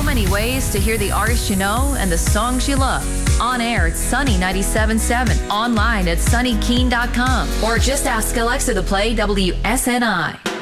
many ways to hear the artists you know and the songs you love. On air at Sunny 97.7, online at sunnykeene.com, or just ask Alexa to play WSNI.